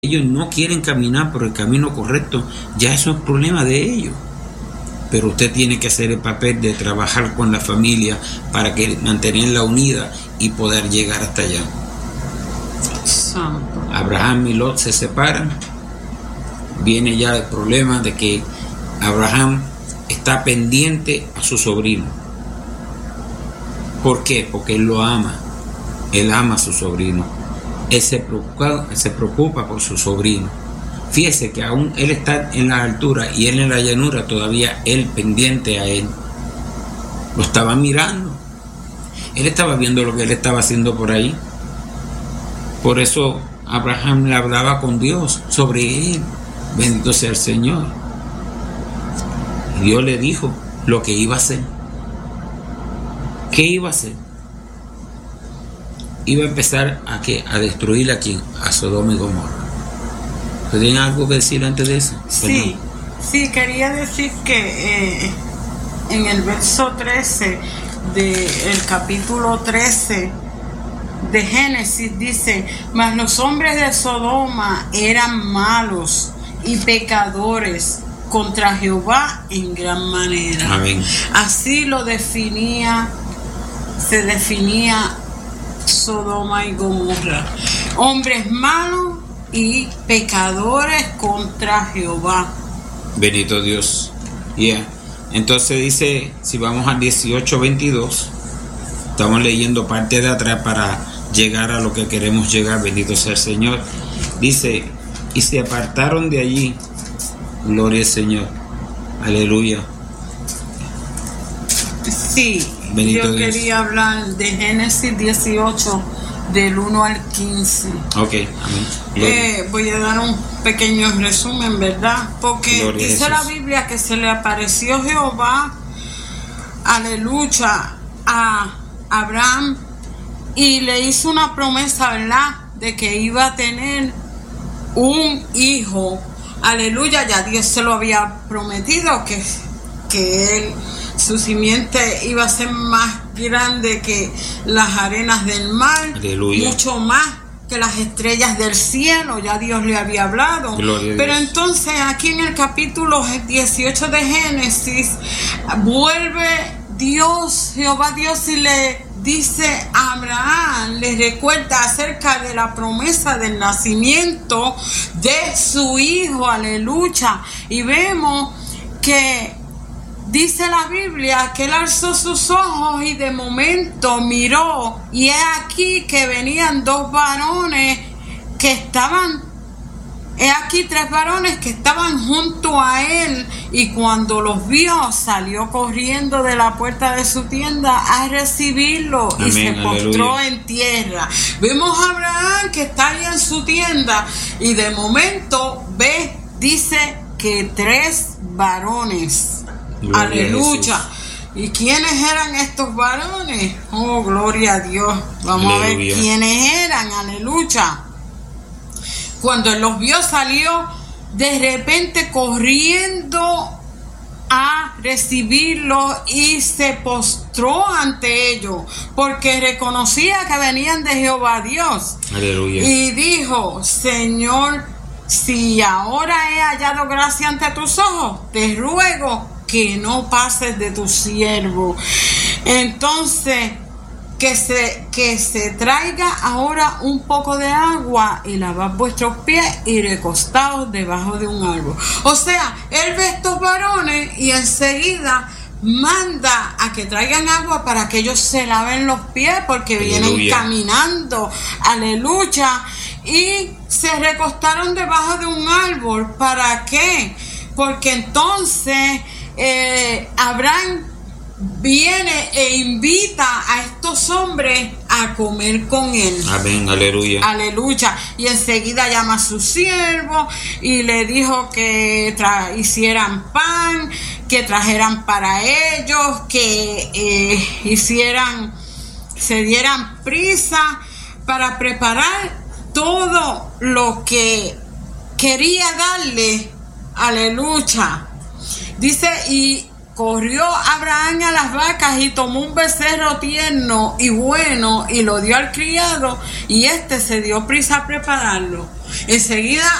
ellos no quieren caminar por el camino correcto, ya eso es problema de ellos. Pero usted tiene que hacer el papel de trabajar con la familia para que mantenerla unida y poder llegar hasta allá. Santo. Abraham y Lot se separan. Viene ya el problema de que Abraham está pendiente a su sobrino. ¿Por qué? Porque él lo ama. Él ama a su sobrino. Él se preocupa por su sobrino. Fíjese que aún él está en la altura y él en la llanura, todavía él pendiente a él. Lo estaba mirando. Él estaba viendo lo que él estaba haciendo por ahí. Por eso Abraham le hablaba con Dios sobre él. Bendito sea el Señor. Y Dios le dijo lo que iba a hacer. ¿Qué iba a hacer? Iba a empezar a destruir a Sodoma y Gomorra. ¿Tienen algo que decir antes de eso? Sí, quería decir que en el verso 13 del capítulo 13 de Génesis dice: mas los hombres de Sodoma eran malos y pecadores contra Jehová en gran manera. Amén. Así se definía Sodoma y Gomorra. Hombres malos y pecadores contra Jehová. Bendito Dios. Entonces dice, si vamos al 18:22, estamos leyendo parte de atrás para llegar a lo que queremos llegar. Bendito sea el Señor. Dice: y se apartaron de allí. Gloria al Señor. Aleluya. Sí, bendito yo Dios. quería hablar de Génesis 18, del 1 al 15. Ok, amén. Voy a dar un pequeño resumen, ¿verdad? Porque Gloria dice la Biblia que se le apareció Jehová, aleluya, a Abraham y le hizo una promesa, ¿verdad? De que iba a tener un hijo. Aleluya, ya Dios se lo había prometido, que él, su simiente iba a ser más grande que las arenas del mar. Aleluya. Mucho más que las estrellas del cielo, ya Dios le había hablado. Gloria a Pero Dios. entonces aquí en el capítulo 18 de Génesis vuelve Jehová Dios, y le dice a Abraham, le recuerda acerca de la promesa del nacimiento de su hijo, aleluya. Y vemos que dice la Biblia que él alzó sus ojos y de momento miró, y he aquí que venían tres varones que estaban junto a él, y cuando los vio salió corriendo de la puerta de su tienda a recibirlo. Amén, y se postró en tierra. Vemos a Abraham que está ahí en su tienda y de momento dice que tres varones. Gloria, aleluya. ¿Y quiénes eran estos varones? Oh, gloria a Dios. Vamos aleluya. A ver quiénes eran. Aleluya. Cuando él los vio, salió de repente corriendo a recibirlo y se postró ante ellos, porque reconocía que venían de Jehová Dios. Aleluya. Y dijo: Señor, si ahora he hallado gracia ante tus ojos, te ruego que no pases de tu siervo. Entonces, que se traiga ahora un poco de agua y lavad vuestros pies y recostaos debajo de un árbol. O sea, él ve estos varones y enseguida manda a que traigan agua para que ellos se laven los pies, porque aleluya. Vienen caminando, aleluya, y se recostaron debajo de un árbol. ¿Para qué? Porque entonces Abraham viene e invita a estos hombres a comer con él. Amén, aleluya. Aleluya. Y enseguida llama a su siervo y le dijo que hicieran pan, que trajeran para ellos, que se dieran prisa para preparar todo lo que quería darle. Aleluya. Dice: y corrió Abraham a las vacas y tomó un becerro tierno y bueno y lo dio al criado, y se dio prisa a prepararlo. Enseguida